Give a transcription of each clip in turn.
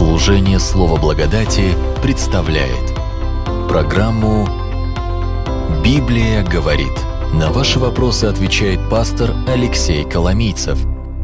Служение Слова Благодати представляет программу «Библия говорит». На ваши вопросы отвечает пастор Алексей Коломийцев.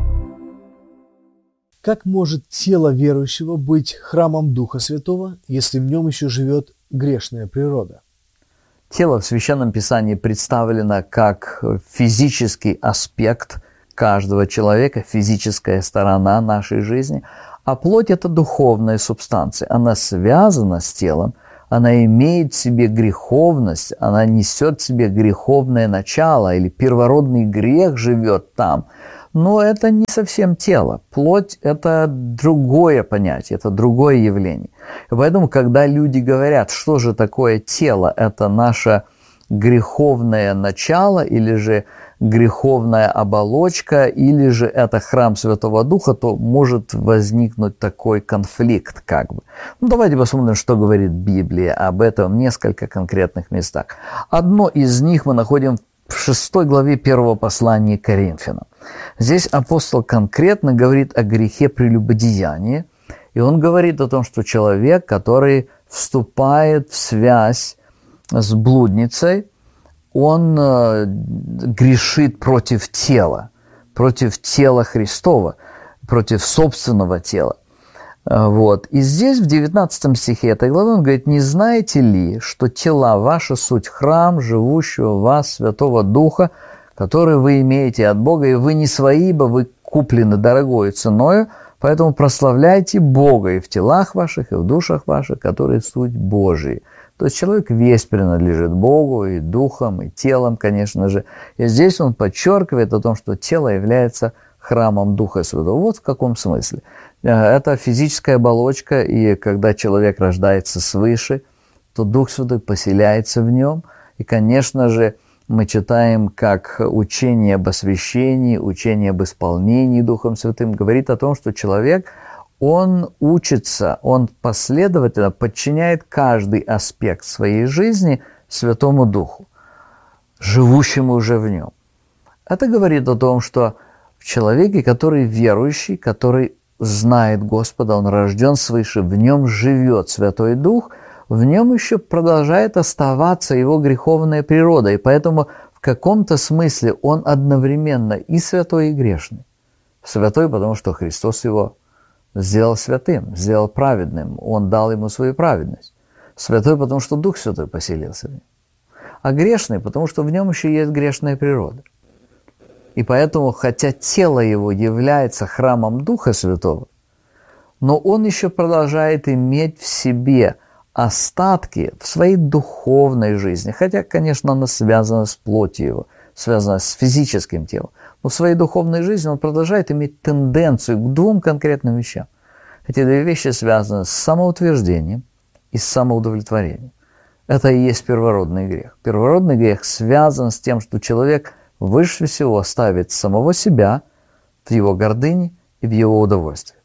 Как может тело верующего быть храмом Духа Святого, если в нем еще живет грешная природа? Тело в Священном Писании представлено как физический аспект каждого человека, физическая сторона нашей жизни, а плоть – это духовная субстанция. Она связана с телом, она имеет в себе греховность, она несет в себе греховное начало, или первородный грех живет там. Но это не совсем тело. Плоть – это другое понятие, это другое явление. И поэтому, когда люди говорят, что же такое тело, это наше греховное начало, или же греховная оболочка, или же это храм Святого Духа, то может возникнуть такой конфликт как бы. Давайте посмотрим, что говорит Библия об этом в несколько конкретных местах. Одно из них мы находим в 6 главе 1 послания к Коринфянам. Здесь апостол конкретно говорит о грехе прелюбодеяния, и он говорит о том, что человек, который вступает в связь с блудницей, он грешит против тела Христова, против собственного тела. Вот. И здесь в 19 стихе этой главы он говорит: «Не знаете ли, что тела ваши суть храм живущего в вас Святого Духа, который вы имеете от Бога, и вы не свои, ибо вы куплены дорогою ценою, поэтому прославляйте Бога и в телах ваших, и в душах ваших, которые суть Божии». То есть человек весь принадлежит Богу, и духом, и телом, конечно же. И здесь он подчеркивает о том, что тело является храмом Духа Святого. Вот в каком смысле. Это физическая оболочка, и когда человек рождается свыше, то Дух Святой поселяется в нем. И, конечно же, мы читаем, как учение об освящении, учение об исполнении Духом Святым говорит о том, что человек, он учится, он последовательно подчиняет каждый аспект своей жизни Святому Духу, живущему уже в нем. Это говорит о том, что в человеке, который верующий, который знает Господа, он рожден свыше, в нем живет Святой Дух, в нем еще продолжает оставаться его греховная природа, и поэтому в каком-то смысле он одновременно и святой, и грешный. Святой, потому что Христос его сделал святым, сделал праведным, Он дал ему свою праведность. Святой, потому что Дух Святой поселился в нем. А грешный, потому что в нем еще есть грешная природа. И поэтому, хотя тело его является храмом Духа Святого, но он еще продолжает иметь в себе остатки в своей духовной жизни, хотя, конечно, она связана с плотью его, связана с физическим телом. Но в своей духовной жизни он продолжает иметь тенденцию к двум конкретным вещам. Эти две вещи связаны с самоутверждением и с самоудовлетворением. Это и есть первородный грех. Первородный грех связан с тем, что человек выше всего ставит самого себя в его гордыне и в его удовольствие.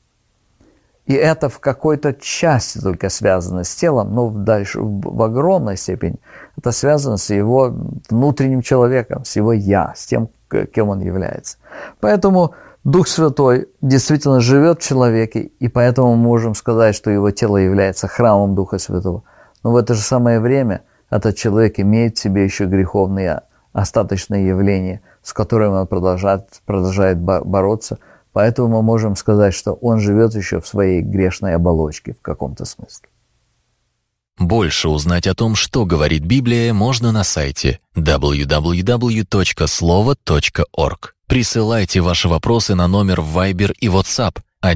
И это в какой-то части только связано с телом, но дальше в огромной степени это связано с его внутренним человеком, с его «я», с тем, кем он является. Поэтому Дух Святой действительно живет в человеке, и поэтому мы можем сказать, что его тело является храмом Духа Святого. Но в это же самое время этот человек имеет в себе еще греховные остаточные явления, с которыми он продолжает бороться. Поэтому мы можем сказать, что он живет еще в своей грешной оболочке в каком-то смысле. Больше узнать о том, что говорит Библия, можно на сайте www.slovo.org. Присылайте ваши вопросы на номер в Viber и WhatsApp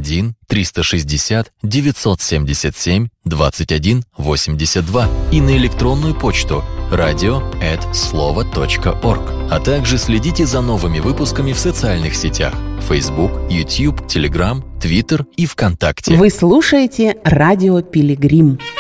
1-360-977-21-82 и на электронную почту radio@slovo.org. А также следите за новыми выпусками в социальных сетях Facebook, YouTube, Telegram, Twitter и ВКонтакте. Вы слушаете «Радио Пилигрим».